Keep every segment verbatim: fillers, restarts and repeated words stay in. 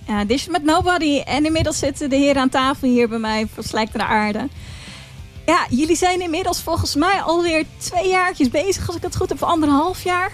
Ja, This is Met Nobody. En inmiddels zitten de heren aan tafel hier bij mij voor Slijk naar de Aarde. Ja, jullie zijn inmiddels volgens mij alweer twee jaartjes bezig, als ik het goed heb, of anderhalf jaar.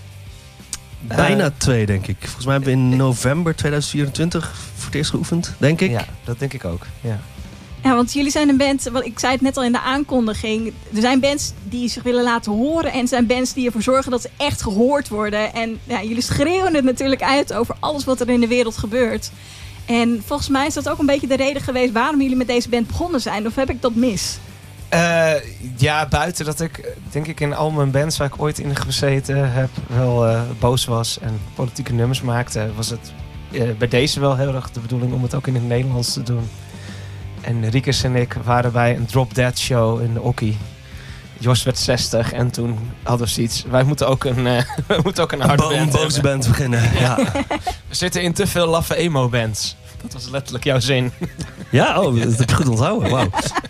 Bijna twee, denk ik. Volgens mij hebben we in november tweeduizend vierentwintig voor het eerst geoefend, denk ik. Ja, dat denk ik ook. Ja. Ja, want jullie zijn een band, wat ik zei het net al in de aankondiging. Er zijn bands die zich willen laten horen en er zijn bands die ervoor zorgen dat ze echt gehoord worden. En ja, jullie schreeuwen het natuurlijk uit over alles wat er in de wereld gebeurt. En volgens mij is dat ook een beetje de reden geweest waarom jullie met deze band begonnen zijn. Of heb ik dat mis? Uh, ja, buiten dat ik, denk ik, in al mijn bands waar ik ooit in gezeten heb, wel uh, boos was en politieke nummers maakte, was het uh, bij deze wel heel erg de bedoeling om het ook in het Nederlands te doen. En Riekes en ik waren bij een Drop Dead show in de Okkie. Jos werd zestig en toen hadden we zoiets. Wij moeten ook een, uh, we moeten ook een harde band hebben. Een boze band beginnen, ja. We zitten in te veel laffe emo-bands. Dat was letterlijk jouw zin. Ja, oh, dat heb je goed onthouden. Wauw.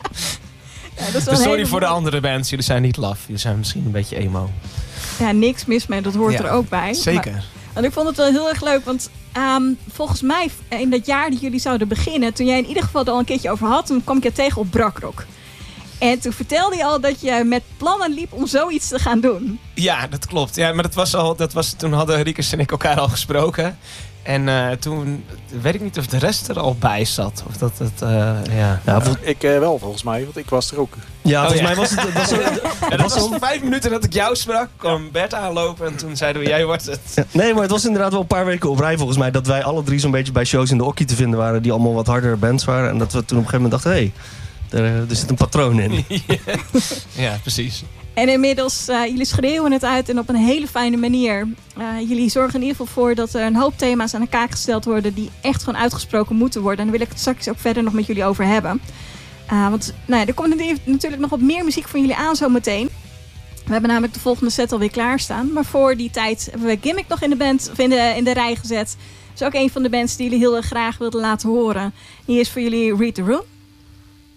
Ja, dat is dus sorry hele... voor de andere bands. Jullie zijn niet laf. Jullie zijn misschien een beetje emo. Ja, niks mis mee. Dat hoort ja, er ook bij. Zeker. Maar, want ik vond het wel heel erg leuk. Want um, volgens mij in dat jaar dat jullie zouden beginnen, toen jij in ieder geval er al een keertje over had, toen kwam ik je tegen op Brakrock. En toen vertelde je al dat je met plannen liep om zoiets te gaan doen. Ja, dat klopt. Ja, maar dat was al, dat was, toen hadden Riekes en ik elkaar al gesproken. En uh, toen weet ik niet of de rest er al bij zat. Of dat het, uh, ja. ja vol- ik uh, wel volgens mij, want ik was er ook. Ja, oh, volgens ja. mij was het... Was het ja, dat was vijf minuten dat ik jou sprak, kwam Bert aanlopen en toen zeiden we, jij wordt het. Ja, nee, maar het was inderdaad wel een paar weken op rij volgens mij, dat wij alle drie zo'n beetje bij shows in de Okkie te vinden waren, die allemaal wat hardere bands waren. En dat we toen op een gegeven moment dachten, hé, hey, er, er zit een patroon in. ja. ja, precies. En inmiddels, uh, jullie schreeuwen het uit en op een hele fijne manier. Uh, jullie zorgen in ieder geval voor dat er een hoop thema's aan de kaak gesteld worden die echt gewoon uitgesproken moeten worden. En daar wil ik het straks ook verder nog met jullie over hebben. Uh, want nou ja, er komt natuurlijk nog wat meer muziek van jullie aan zometeen. We hebben namelijk de volgende set alweer klaarstaan. Maar voor die tijd hebben we Gimmick nog in de band of in de, in de rij gezet. Dat is ook een van de bands die jullie heel erg graag wilden laten horen. Hier is voor jullie Read the Room.